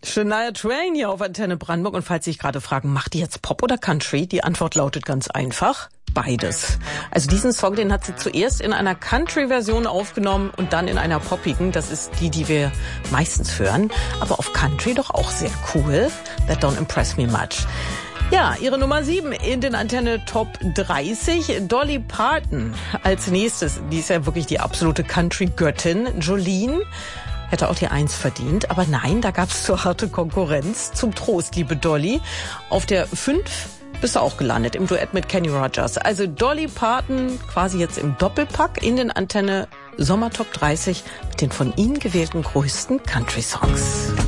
Shania Twain hier auf Antenne Brandenburg. Und falls Sie sich gerade fragen, macht die jetzt Pop oder Country? Die Antwort lautet ganz einfach: beides. Also diesen Song, den hat sie zuerst in einer Country-Version aufgenommen und dann in einer poppigen. Das ist die wir meistens hören. Aber auf Country doch auch sehr cool. That don't impress me much. Ja, ihre Nummer 7 in den Antenne Top 30. Dolly Parton als nächstes. Die ist ja wirklich die absolute Country-Göttin. Jolene hätte auch die 1 verdient. Aber nein, da gab es zu harte Konkurrenz. Zum Trost, liebe Dolly. Auf der 5 bist du auch gelandet im Duett mit Kenny Rogers. Also Dolly Parton quasi jetzt im Doppelpack in den Antenne Sommer Top 30 mit den von Ihnen gewählten größten Country-Songs.